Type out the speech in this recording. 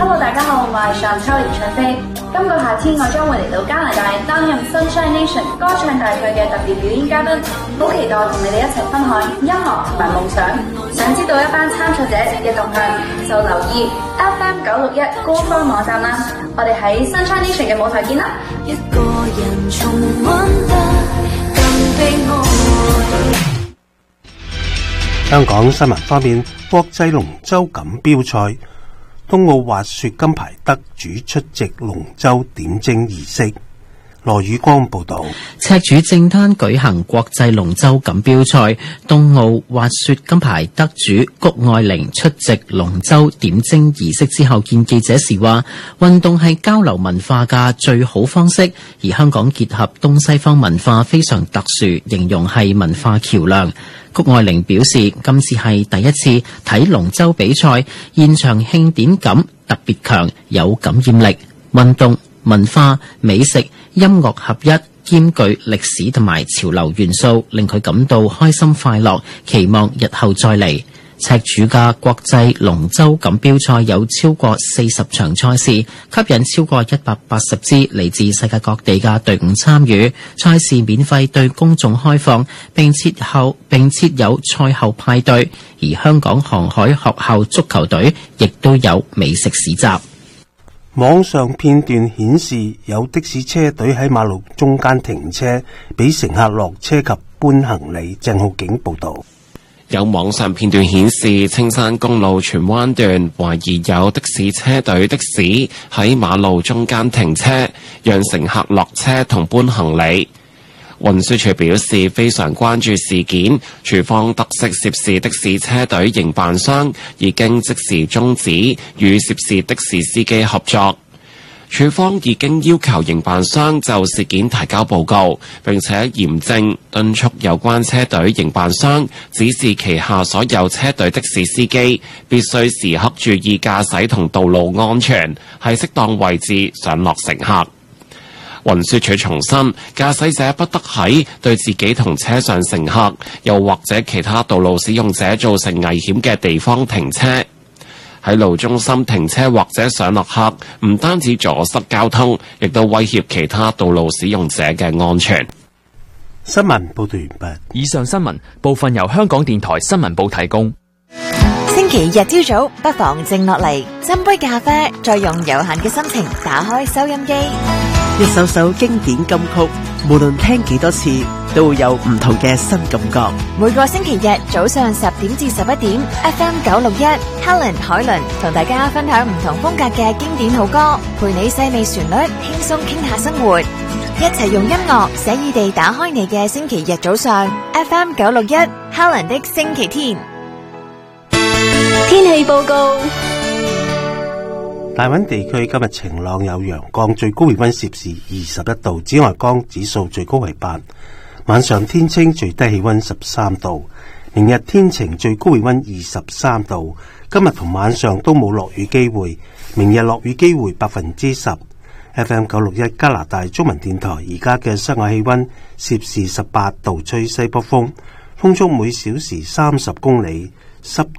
Hello， 大家好，我係上秋連唱飛。今個夏天我將會嚟到加拿大擔任 Sunshine Nation 歌唱大賽嘅特別表演嘉賓，好期待同你哋一齊分享音樂同埋夢想。想知道一班參賽者嘅動向，就留意 FM961官方網站啦。我哋喺 Sunshine Nation 嘅舞台見啦！ 一個人重溫得更悲哀。 香港新聞方面，國際龍舟錦標賽，東奧滑雪金牌得主出席龍舟點睛儀式。羅宇光報道。 赤柱正灘舉行國際龍舟錦標賽，東奧滑雪金牌得主谷愛玲出席龍舟點睛儀式之後見記者時話，運動係交流文化嘅最好方式，而香港結合東西方文化非常特殊，形容係文化橋樑。谷愛玲表示，今次係第一次睇龍舟比賽，現場慶典感特別強，有感染力。運動、文化、美食、音樂合一，兼具歷史同埋潮流元素，令佢感到開心快樂，期望日後再嚟。赤柱嘅國際龍舟錦標賽有超過40場賽事，吸引超過180支嚟自世界各地嘅隊伍參與。賽事免費對公眾開放，並設有賽後派對。而香港航海學校足球隊亦都有美食市集。 網上片段顯示，有的士車隊喺馬路中間停車，俾乘客落車及搬行李。鄭浩景報道。 有網上片段顯示，青山公路荃灣段懷疑有的士車隊的士喺馬路中間停車，讓乘客落車同搬行李。運輸署表示非常關注事件，署方得悉涉事的士車隊營辦商已經即時終止與涉事的士司機合作。署方已經要求營辦商就事件提交報告，並且嚴正敦促有關車隊營辦商指示旗下所有車隊的士司機必須時刻注意駕駛同道路安全，喺適當位置上落乘客。運輸署重申，駕駛者不得喺對自己同車上乘客又或者其他道路使用者造成危險嘅地方停車。喺路中心停車或者上落客，唔單止阻塞交通，亦都威脅其他道路使用者嘅安全。 新聞報道完畢。 以上新聞部分由香港電台新聞部提供。 星期日朝早，不妨靜落嚟，斟杯咖啡，再用有限嘅心情打開收音機， 一首首經典金曲，無論聽幾多次，都會有唔同嘅新感覺。 每個星期日早上10點至11點 ，FM961 Helen 海倫同大家分享唔同風格嘅經典好歌，陪你細味旋律，輕鬆傾下生活，一齊用音樂寫意地打開你嘅星期日早上。FM961 Helen 的星期天。 天氣報告。 大溫地區今日晴朗有陽光，最高氣溫攝氏21度，紫外光指數最高為8。晚上天清，最低氣溫13度。明日天晴，最高氣溫23度。今日同晚上都冇落雨機會，明日落雨機會10%。FM961 加拿大中文電台而家嘅室外氣溫攝氏18度，吹西北風，風速每小時30公里，濕